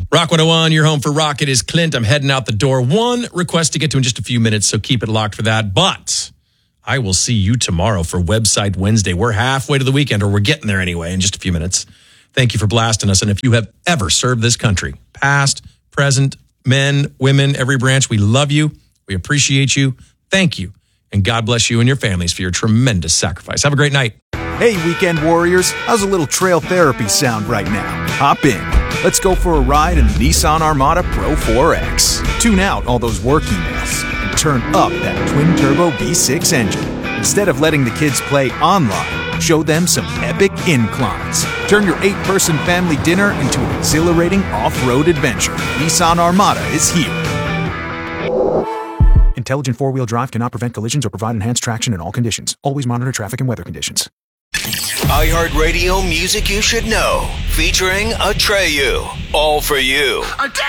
Rock 101, your home for rock. It is Clint. I'm heading out the door. One request to get to in just a few minutes, so keep it locked for that. But I will see you tomorrow for Website Wednesday. We're halfway to the weekend, or we're getting there anyway in just a few minutes. Thank you for blasting us. And if you have ever served this country, past, present, men, women, every branch, we love you. We appreciate you. Thank you. And God bless you and your families for your tremendous sacrifice. Have a great night. Hey, weekend warriors. How's a little trail therapy sound right now? Hop in. Let's go for a ride in the Nissan Armada Pro 4X. Tune out all those work emails and turn up that twin-turbo V6 engine. Instead of letting the kids play online, show them some epic inclines. Turn your 8-person family dinner into an exhilarating off-road adventure. Nissan Armada is here. Intelligent four-wheel drive cannot prevent collisions or provide enhanced traction in all conditions. Always monitor traffic and weather conditions. iHeartRadio music you should know, featuring Atreyu. All for you.